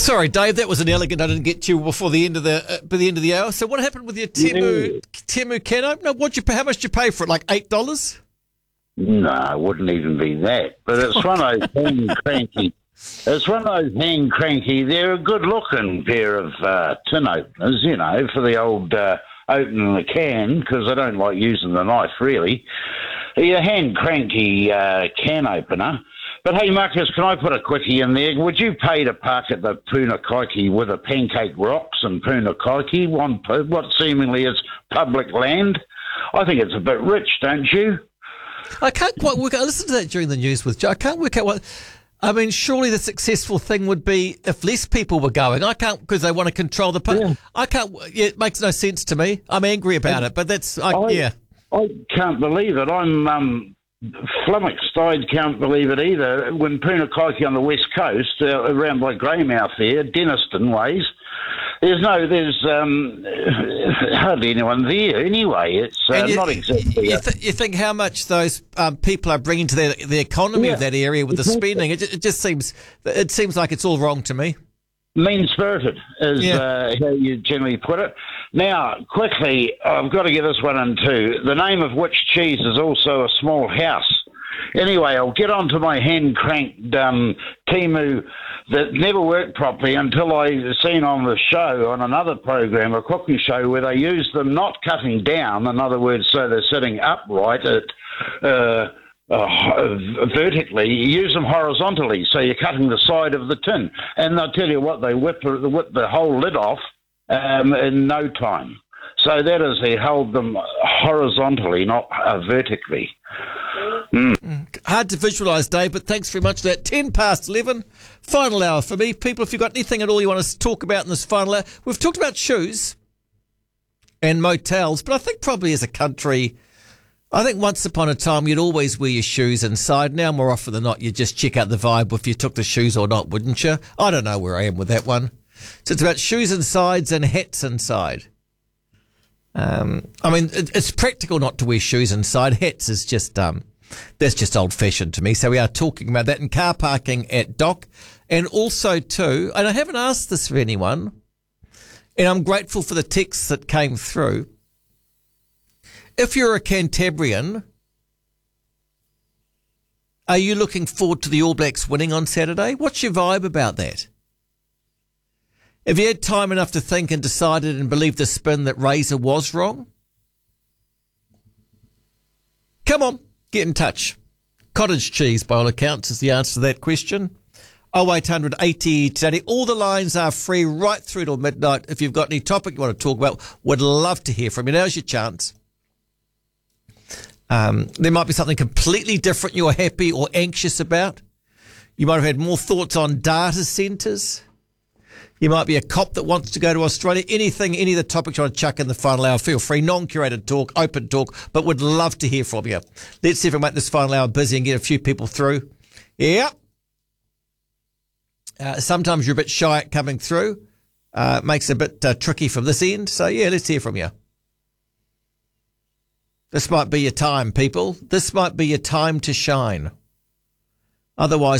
Sorry, Dave, that was inelegant. I didn't get to you before the end of the hour. So what happened with your Temu can opener? How much did you pay for it? Like $8? No, it wouldn't even be that. But it's one of those hand cranky. It's one of those hand cranky. They're a good looking pair of tin openers, you know, for the old opening the can, because I don't like using the knife really. A hand cranky can opener. But hey, Marcus, can I put a quickie in there? Would you pay to park at the Punakaiki with the Pancake Rocks and Punakaiki, what seemingly is public land? I think it's a bit rich, don't you? I can't quite work out. I listened to that during the news with Joe. I can't work out what... I mean, surely the successful thing would be if less people were going. I can't, because they want to control the... Yeah. I can't... Yeah, it makes no sense to me. I'm angry about it, but that's... yeah. I can't believe it. I'm... flummoxed. I can't believe it either. When Punakaiki on the west coast, around by Greymouth there, Denniston ways, there's hardly anyone there anyway. It's not exactly... You think how much those people are bringing to the economy of that area with the spending? It just seems like it's all wrong to me. Mean-spirited is how you generally put it. Now, quickly, I've got to get this one in too. The name of which cheese is also a small house. Anyway, I'll get onto my hand-cranked Temu that never worked properly until I seen on the show, on another program, a cooking show, where they use them not cutting down, in other words, so they're sitting upright at... vertically, you use them horizontally, so you're cutting the side of the tin. And I'll tell you what, they whip the whole lid off in no time. So that is, they hold them horizontally, not vertically. Hard to visualise, Dave, but thanks very much for that. 11:10, final hour for me. People, if you've got anything at all you want to talk about in this final hour, we've talked about shoes and motels, but I think probably as a country... I think once upon a time you'd always wear your shoes inside. Now more often than not you just check out the vibe if you took the shoes or not, wouldn't you? I don't know where I am with that one. So it's about shoes insides and hats inside. I mean, it's practical not to wear shoes inside. Hats is just, that's just old-fashioned to me. So we are talking about that in car parking at Dock. And also too, and I haven't asked this for anyone, and I'm grateful for the texts that came through. If you're a Cantabrian, are you looking forward to the All Blacks winning on Saturday? What's your vibe about that? Have you had time enough to think and decided and believe the spin that Razor was wrong? Come on, get in touch. Cottage cheese, by all accounts, is the answer to that question. 0800 80 today. All the lines are free right through till midnight. If you've got any topic you want to talk about, would love to hear from you. Now's your chance. There might be something completely different you're happy or anxious about. You might have had more thoughts on data centres. You might be a cop that wants to go to Australia. Any of the topics you want to chuck in the final hour, feel free. Non-curated talk, open talk, but would love to hear from you. Let's see if we make this final hour busy and get a few people through. Yeah. Sometimes you're a bit shy at coming through. Makes it a bit tricky from this end. So, yeah, let's hear from you. This might be your time, people. This might be your time to shine. Otherwise,